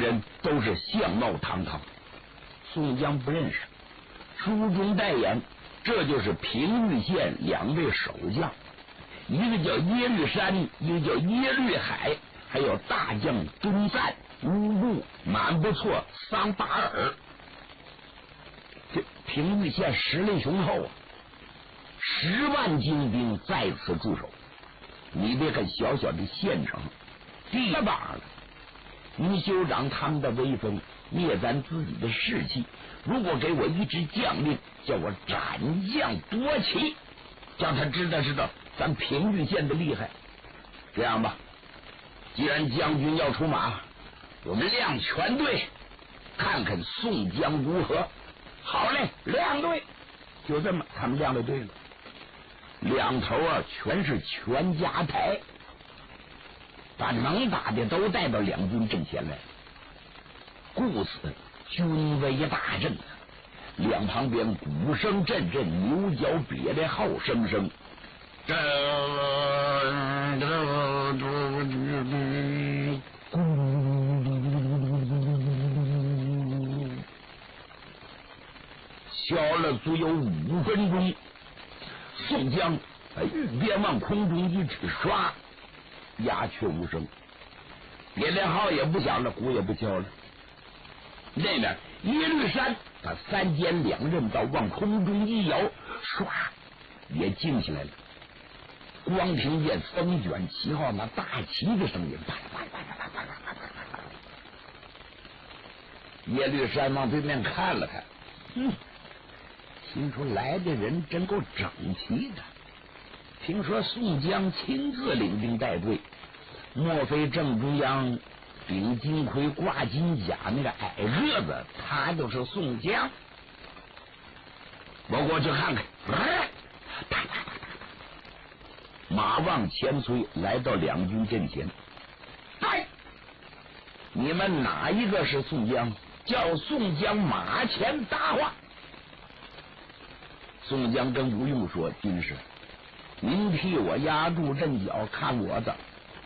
人都是相貌堂堂。宋江不认识，书中代言，这就是平玉县2位守将，一个叫耶律山，一个叫耶律海，还有大将敦赞、乌布、满不错、桑巴尔。这平玉县实力雄厚啊，10万精兵在此驻守。你别看小小的县城，地罢了，你休长他们的威风，灭咱自己的士气。如果给我一支将令，叫我斩将夺旗，叫他知道咱平玉县的厉害。这样吧，既然将军要出马，我们亮全队，看看宋江如何。好嘞，亮队。就这么，他们亮了队了。两头啊，全是全家台，把能打的都带到两军阵前来，故此军威大振，两旁边鼓声阵阵，牛角瘪的号声声。消了足有5分钟，宋江便往空中一指刷，鸦雀无声，连连号也不响了，鼓也不敲了。那边耶律山把3尖2刃刀往空中一摇，唰也静下来了。光听见风卷旗号那大旗的声音，啪啦啪啦啪啦啪啦啪啦啪啦。耶律山往对面看了看，听说来的人真够整齐的。听说宋江亲自领兵带队，莫非正中央顶金盔挂金甲那个矮个子，他就是宋江？我过去看看。马往前催，来到两军阵前。哎，你们哪一个是宋江？叫宋江马前搭话。宋江跟吴用说：“军师，您替我压住阵脚，看我的。”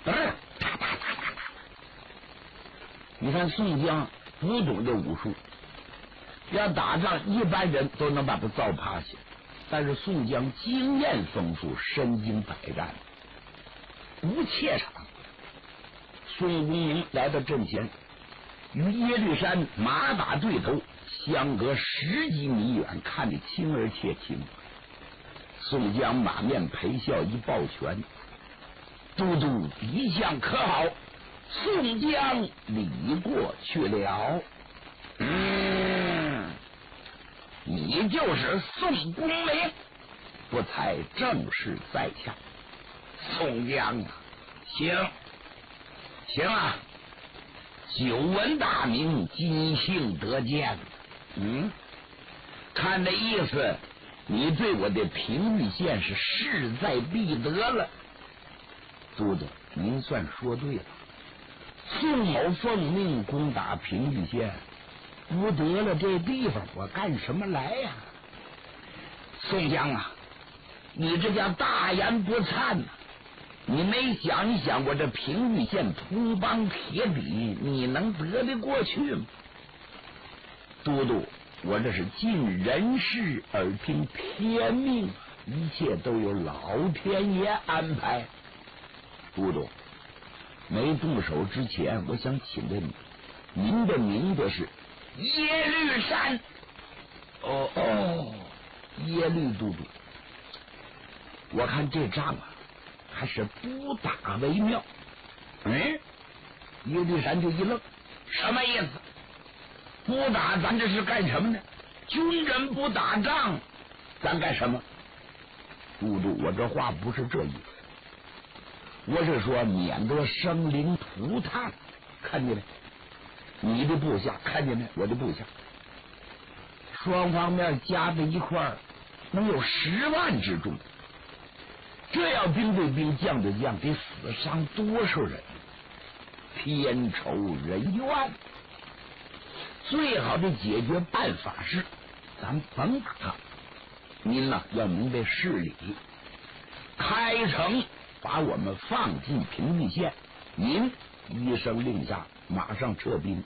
你看宋江不懂这武术，要打仗一般人都能把他糟趴下，但是宋江经验丰富，身经百战，不怯场。孙公明来到阵前，与耶律山马打对头，相隔10几米远，看得清而且清。宋江马面陪笑一抱拳：“都督敌将可好？”宋江礼过去了。你就是宋公明，不才正是在下。宋江啊，行啊，久闻大名，今幸得见。看这意思，你对我的平玉县是势在必得了。都督，您算说对了。宋某奉命攻打平玉县，不得了这地方，我干什么来呀？宋江啊，你这叫大言不惭呐！你没想一想，我这平玉县同帮铁笔，你能得得过去吗？都督，我这是尽人事而听天命，一切都有老天爷安排。都督，没动手之前，我想请问您的名字是？耶律山。耶律都督，我看这仗啊，还是不打为妙。耶律山就一愣，什么意思？不打咱这是干什么呢？军人不打仗，咱干什么？都督，我这话不是这意思，我是说免得生灵涂炭。看见没？你的部下看见没？我的部下，双方面加在一块儿，能有10万之众。这要兵对兵，将对将，得死伤多少人？天仇人怨。最好的解决办法是，咱甭打，您呢要明白事理，开城把我们放进平玉县，您一声令下，马上撤兵。